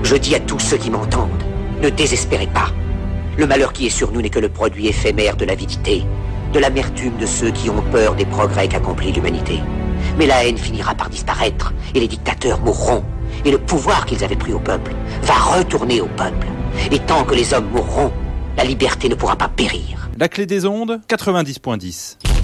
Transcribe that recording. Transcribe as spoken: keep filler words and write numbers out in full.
Je dis à tous ceux qui m'entendent, ne désespérez pas. Le malheur qui est sur nous n'est que le produit éphémère de l'avidité, de l'amertume de ceux qui ont peur des progrès qu'accomplit l'humanité. Mais la haine finira par disparaître, et les dictateurs mourront, et le pouvoir qu'ils avaient pris au peuple va retourner au peuple. Et tant que les hommes mourront, la liberté ne pourra pas périr. La clé des ondes, quatre-vingt-dix virgule dix.